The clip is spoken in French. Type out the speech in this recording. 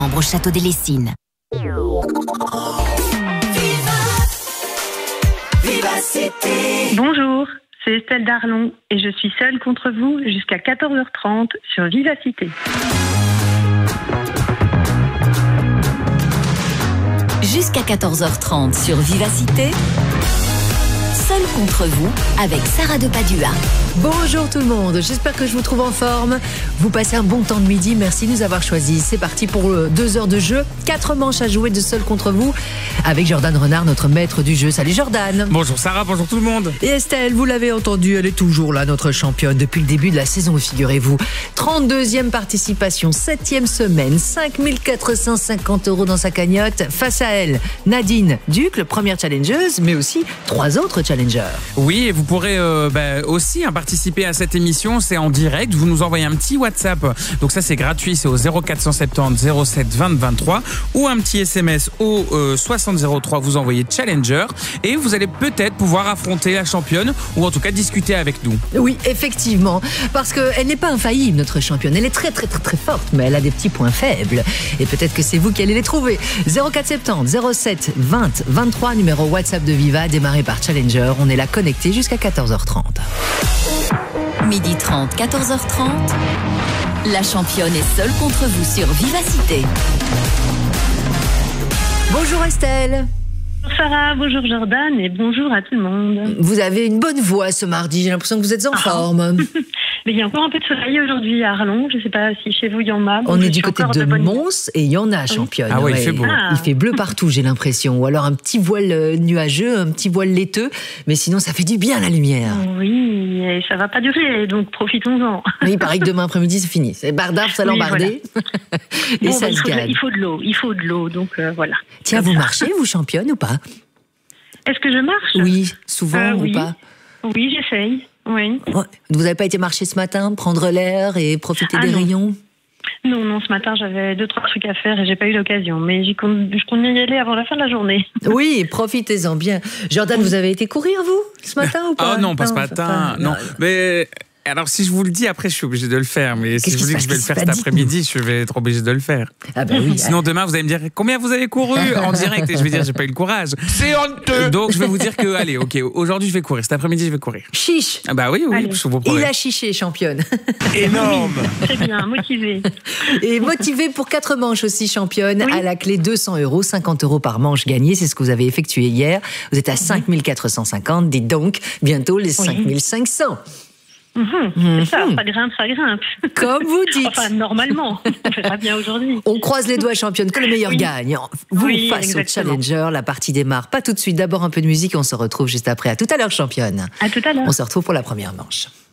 Au château des Lessines. Bonjour, c'est Estelle Darlon et je suis seule contre vous jusqu'à 14h30 sur Vivacité. Jusqu'à 14h30 sur Vivacité. Seul contre vous avec Sarah de Padua. Bonjour tout le monde, j'espère que je vous trouve en forme. Vous passez un bon temps de midi, merci de nous avoir choisis. C'est parti pour 2 heures de jeu, 4 manches à jouer de Seul contre vous avec Jordan Renard, notre maître du jeu. Salut Jordan. Bonjour Sarah, bonjour tout le monde. Et Estelle, vous l'avez entendu, elle est toujours là, notre championne depuis le début de la saison, figurez-vous. 32e participation, 7e semaine, 5 450 € dans sa cagnotte. Face à elle, Nadine Duc, première challengeuse, mais aussi 3 autres challengers. Oui, et vous pourrez aussi participer à cette émission, c'est en direct, vous nous envoyez un petit WhatsApp, donc ça c'est gratuit, c'est au 0470 07 20 23 ou un petit SMS au 6003, vous envoyez Challenger et vous allez peut-être pouvoir affronter la championne ou en tout cas discuter avec nous. Oui, effectivement, parce qu'elle n'est pas infaillible notre championne, elle est très forte, mais elle a des petits points faibles et peut-être que c'est vous qui allez les trouver. 0470 07 20 23, numéro WhatsApp de Viva, démarré par Challenger, on est là connecté jusqu'à 14h30. Midi 30, 14h30. La championne est seule contre vous sur Vivacité. Bonjour Estelle. Bonjour Sarah, bonjour Jordan et bonjour à tout le monde. Vous avez une bonne voix ce mardi, j'ai l'impression que vous êtes en forme. Mais il y a encore un peu de soleil aujourd'hui à Arlon, je ne sais pas si chez vous il y en a. On est du côté de Mons et il y en a, championne. Ah oui, il fait beau. Il fait bleu partout, j'ai l'impression. Ou alors un petit voile nuageux, un petit voile laiteux, mais sinon ça fait du bien la lumière. Oui, et ça ne va pas durer, donc profitons-en. Oui, il paraît que demain après-midi c'est fini. C'est bardard, ça l'embardé. Voilà. Et bon, ça se gagne. Il faut de l'eau, donc voilà. Tiens, vous marchez, vous championne ou pas? Est-ce que je marche? Oui, souvent ou oui. pas? Oui, j'essaye. Oui. Vous n'avez pas été marcher ce matin, prendre l'air et profiter des rayons? Non, ce matin j'avais 2-3 trucs à faire et j'ai pas eu l'occasion, mais je compte y aller avant la fin de la journée. Oui, profitez-en bien. Jordan, vous avez été courir vous ce matin ou pas? Oh non, pas ce matin, non. Mais alors si je vous le dis après je suis obligé de le faire, mais si je vous dis que je vais le faire cet après-midi, je vais être obligé de le faire. Ah bah oui. Sinon demain vous allez me dire combien vous avez couru en direct et je vais dire j'ai pas eu le courage. C'est honteux. Donc je vais vous dire que allez, ok, aujourd'hui je vais courir, cet après-midi je vais courir. Chiche. Ah bah oui, je vous promets. Il a chiché, championne. Énorme. Très bien, motivé. Et motivé pour 4 manches aussi, championne. Oui. À la clé 200 €, 50 € par manche gagnée. C'est ce que vous avez effectué hier. Vous êtes à 5 450. Dites donc, bientôt les 5 500. C'est ça grimpe. Comme vous dites. Enfin, normalement, on verra bien aujourd'hui. On croise les doigts, championne, que le meilleur gagne. Vous, face exactement. au Challenger, la partie démarre pas tout de suite. D'abord un peu de musique, on se retrouve juste après. À tout à l'heure, championne. À tout à l'heure. On se retrouve pour la première manche.